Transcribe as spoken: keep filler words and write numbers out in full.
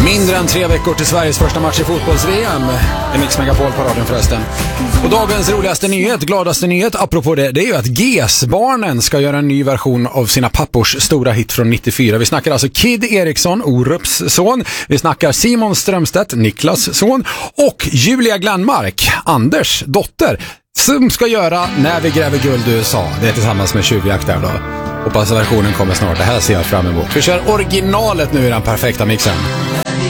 Mindre än tre veckor till Sveriges första match i fotbolls-V M. Det är Mix Megapol på radion förresten. Och dagens roligaste nyhet, gladaste nyhet apropå det, det är ju att G S-barnen ska göra en ny version av sina pappors stora hit från nittiofyra. Vi snackar alltså Kid Eriksson, Orups son. Vi snackar Simon Strömstedt, Niklas son. Och Julia Glenmark, Anders dotter, som ska göra När vi gräver guld i U S A. Det är tillsammans med tjuvjakt där då. Hoppas versionen kommer snart. Det här ser jag fram emot. Vi kör originalet nu i den perfekta mixen.